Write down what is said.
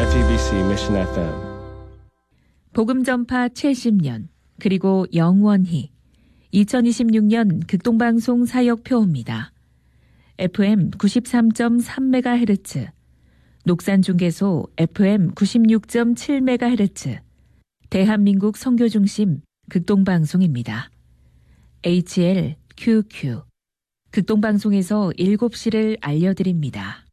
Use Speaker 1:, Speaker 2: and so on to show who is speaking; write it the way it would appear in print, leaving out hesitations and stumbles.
Speaker 1: JTBC Mission FM.
Speaker 2: 복음 전파 70년 그리고 영원히 2026년 극동방송 사역표입니다. FM 93.3MHz, 녹산중개소 FM 96.7MHz, 대한민국 선교중심 극동방송입니다. HLQQ, 극동방송에서 7시를 알려드립니다.